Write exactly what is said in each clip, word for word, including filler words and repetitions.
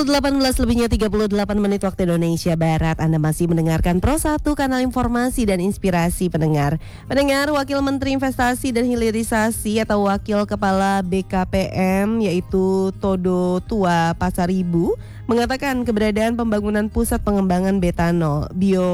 Pukul delapan belas lebihnya tiga puluh delapan menit waktu Indonesia Barat. Anda masih mendengarkan Pro satu, kanal informasi dan inspirasi pendengar. Pendengar, Wakil Menteri Investasi dan Hilirisasi atau Wakil Kepala B K P M yaitu Todo Tua Pasaribu mengatakan keberadaan pembangunan pusat pengembangan betanol,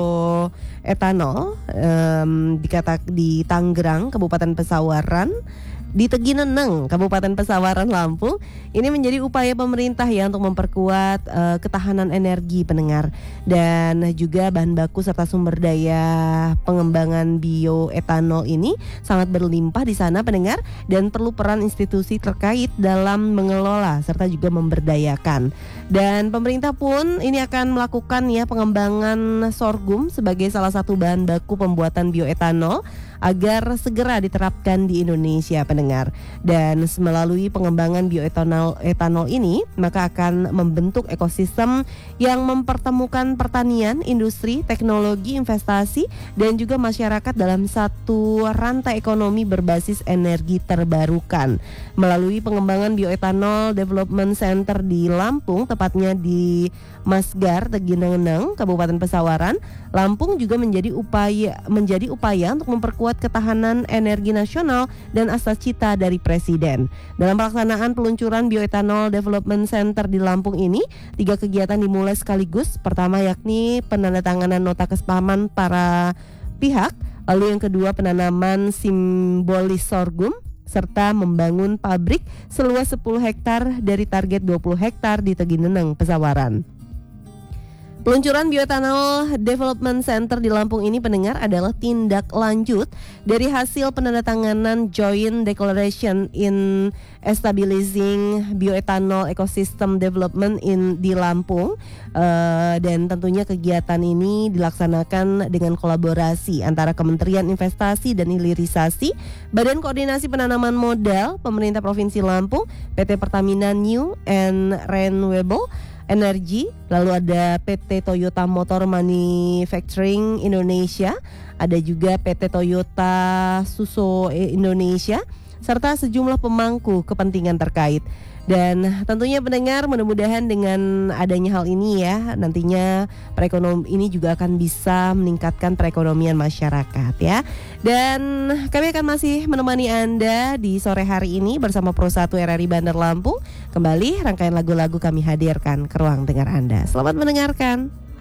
bioetanol um, dikatak di Tangerang, Kabupaten Pesawaran, di Tegineneng, Kabupaten Pesawaran, Lampung, ini menjadi upaya pemerintah ya untuk memperkuat uh, ketahanan energi pendengar, dan juga bahan baku serta sumber daya pengembangan bioetanol ini sangat berlimpah di sana pendengar, dan perlu peran institusi terkait dalam mengelola serta juga memberdayakan. Dan pemerintah pun ini akan melakukan ya pengembangan sorghum sebagai salah satu bahan baku pembuatan bioetanol agar segera diterapkan di Indonesia pendengar. Dan melalui pengembangan bioetanol etanol ini maka akan membentuk ekosistem yang mempertemukan pertanian, industri, teknologi, investasi dan juga masyarakat dalam satu rantai ekonomi berbasis energi terbarukan. Melalui pengembangan bioetanol Development Center di Lampung, tepatnya di Masgar, Tegineneng, Kabupaten Pesawaran, Lampung juga menjadi upaya menjadi upaya untuk memperkuat ketahanan energi nasional dan asas cita dari Presiden. Dalam pelaksanaan peluncuran Bioetanol Development Center di Lampung ini, tiga kegiatan dimulai sekaligus. Pertama yakni penandatanganan nota kesepahaman para pihak, lalu yang kedua penanaman simbolis sorghum, serta membangun pabrik seluas sepuluh hektar dari target dua puluh hektar di Tegineneng, Pesawaran. Peluncuran Bioetanol Development Center di Lampung ini pendengar adalah tindak lanjut dari hasil penandatanganan Joint Declaration in Establishing Bioethanol Ecosystem Development in di Lampung, uh, dan tentunya kegiatan ini dilaksanakan dengan kolaborasi antara Kementerian Investasi dan Hilirisasi, Badan Koordinasi Penanaman Modal, Pemerintah Provinsi Lampung, P T Pertamina New and Renewable Energy, lalu ada P T Toyota Motor Manufacturing Indonesia, ada juga P T Toyota Suso Indonesia, serta sejumlah pemangku kepentingan terkait. Dan tentunya pendengar, mudah-mudahan dengan adanya hal ini ya, nantinya perekonomian ini juga akan bisa meningkatkan perekonomian masyarakat ya. Dan kami akan masih menemani Anda di sore hari ini bersama Pro satu R R I Bandar Lampung. Kembali rangkaian lagu-lagu kami hadirkan ke ruang dengar Anda. Selamat mendengarkan.